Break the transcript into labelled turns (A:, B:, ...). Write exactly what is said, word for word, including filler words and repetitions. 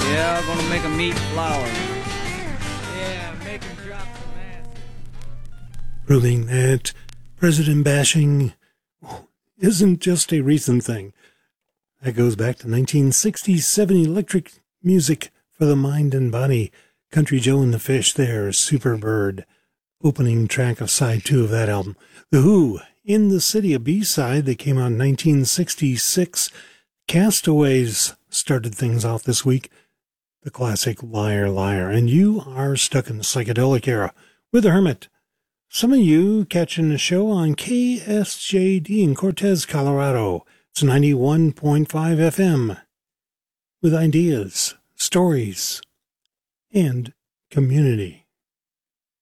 A: Yeah, gonna make 'em eat flour. Yeah, make 'em drop some acid.
B: Proving that president bashing isn't just a recent thing. That goes back to nineteen sixty-seven electric music for the mind and body. Country Joe and the Fish there, Superbird, opening track of side two of that album. The Who, In the City, a B-side that came out in nineteen sixty-six. Castaways started things off this week. The classic Liar, Liar. And you are stuck in the psychedelic era with the Hermit. Some of you catching the show on K S J D in Cortez, Colorado. It's ninety-one point five F M with ideas, stories, and community.